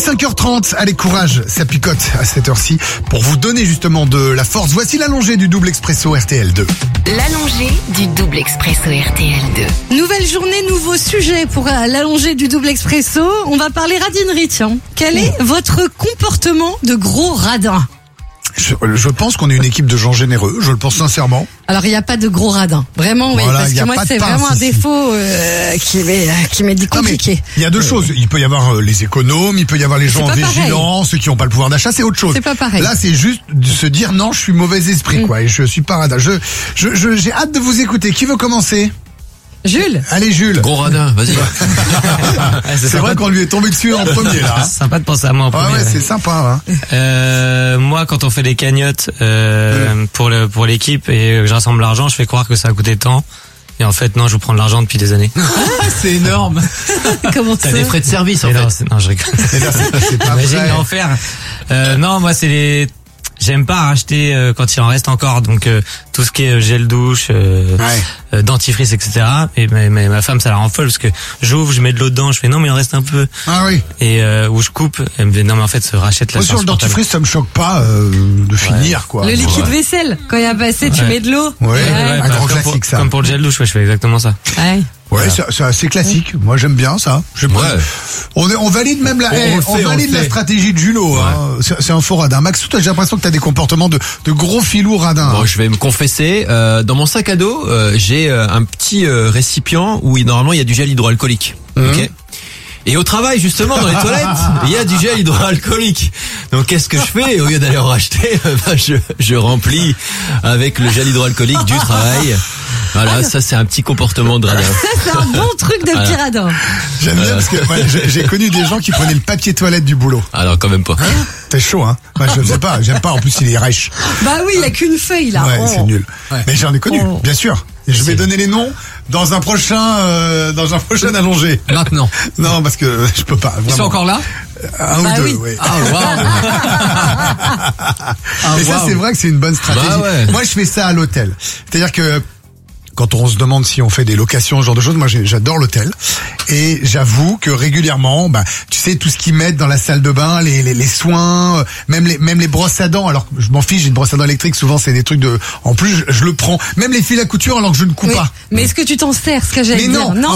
5h30, allez courage, ça picote à cette heure-ci pour vous donner justement de la force. Voici l'allongé du double expresso RTL2. L'allongé du double expresso RTL2. Nouvelle journée, nouveau sujet pour l'allongé du double expresso. On va parler radinerie, tiens. Quel est votre comportement de gros radin ? Je pense qu'on est une équipe de gens généreux, je le pense sincèrement. Alors il n'y a pas de gros radin, vraiment oui, voilà, parce que moi c'est vraiment un défaut qui m'est dit compliqué. Il y a deux choses, il peut y avoir les économes, il peut y avoir les gens vigilants, ceux qui n'ont pas le pouvoir d'achat, c'est autre chose. C'est pas pareil. Là c'est juste de se dire non, je suis mauvais esprit quoi, et je suis pas radin. J'ai hâte de vous écouter. Qui veut commencer ? Jules. Allez Jules. Gros radin, vas-y. c'est vrai qu'on lui est tombé dessus en premier là. C'est sympa de penser à moi en premier. Ouais, c'est sympa. Hein. Moi, quand on fait des cagnottes pour l'équipe et que je rassemble l'argent, je fais croire que ça a coûté tant. Et en fait, non, je vous prends de l'argent depuis des années. C'est énorme. Comment ça ? T'as des frais de service en fait. Non, je rigole. C'est pas Imagine vrai. l'enfer. Non, moi, c'est les... J'aime pas racheter quand il en reste encore, donc tout ce qui est gel douche, dentifrice, etc. Et ma femme, ça la rend folle parce que j'ouvre, je mets de l'eau dedans, je fais non mais il en reste un peu. Ah oui. Et où je coupe, elle me dit non mais en fait rachète la. Moi sur le dentifrice, ça me choque pas de finir quoi. Le liquide vaisselle, quand il y a passé, tu mets de l'eau. Un grand classique ça. Comme pour le gel douche, je fais exactement ça. Ouais, c'est assez classique. Moi, j'aime bien ça. On valide même on valide la stratégie de Julo. Hein. C'est un faux radin. Max, toi, j'ai l'impression que t'as des comportements de gros filous radins. Bon, je vais me confesser. Dans mon sac à dos, j'ai un petit récipient où normalement il y a du gel hydroalcoolique. Ok. Et au travail, justement, dans les toilettes, il y a du gel hydroalcoolique. Donc, qu'est-ce que je fais ? Au lieu d'aller en racheter, je remplis avec le gel hydroalcoolique du travail. Voilà, ça c'est un petit comportement de radin. Ça c'est un bon truc de petit radin. J'aime bien parce que j'ai connu des gens qui prenaient le papier toilette du boulot. Alors quand même pas. T'es chaud, hein ? Moi, je sais pas, j'aime pas. En plus, il est rêche. Bah oui, il y a qu'une feuille là. Ouais, c'est nul. Mais j'en ai connu, bien sûr. Et je vais donner les noms dans un prochain allongé. Maintenant. Non, parce que je peux pas. Vraiment. Ils sont encore là ? Un ou deux, oui. Ah, wow. Mais ça, c'est vrai que c'est une bonne stratégie. Bah ouais. Moi, je fais ça à l'hôtel. C'est-à-dire que quand on se demande si on fait des locations, ce genre de choses, moi j'adore l'hôtel. Et j'avoue que régulièrement, tu sais, tout ce qu'ils mettent dans la salle de bain, les soins, même les brosses à dents. Alors je m'en fiche, j'ai une brosse à dents électrique, souvent c'est des trucs de... En plus, je le prends. Même les fils à couture alors que je ne coupe pas. Mais est-ce que tu t'en sers, ce que j'allais dire ? Non.